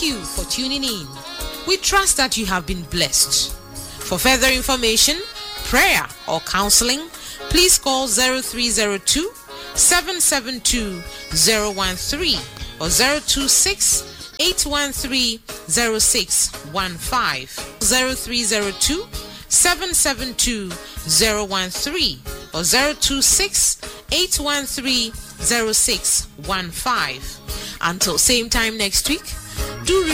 you for tuning in. We trust that you have been blessed. For further information, prayer or counseling, please call 0302 772 013 or 026 813 0615, 0302 772 013 or 026 813 0615. Until same time next week, do